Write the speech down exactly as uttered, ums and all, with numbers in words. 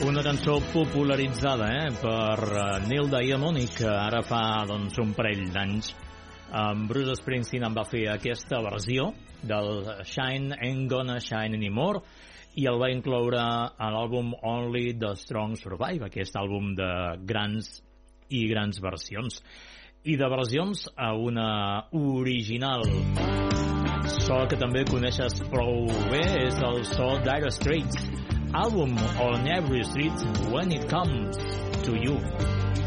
Una cançó popularitzada eh, per Neil Diamond i que ara fa doncs, un parell d'anys en Bruce Springsteen en va fer aquesta versió del Shine Ain't Gonna Shine Anymore i el va incloure a l'àlbum Only the Strong Survive, aquest àlbum de grans i grans versions. I de versions a una original. So que també coneixes prou bé és el so Dire Straits. Album On Every Street When It Comes to You.